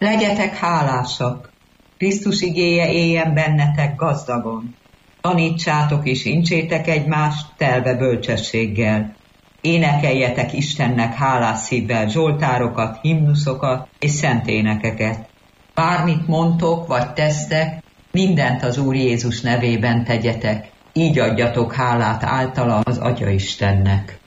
Legyetek hálásak, Krisztus igéje éljen bennetek gazdagon. Tanítsátok és incsétek egymást telve bölcsességgel. Énekeljetek Istennek hálás szívvel zsoltárokat, himnuszokat és szent énekeket. Bármit mondtok vagy tesztek, mindent az Úr Jézus nevében tegyetek, így adjatok hálát általa az Atya Istennek.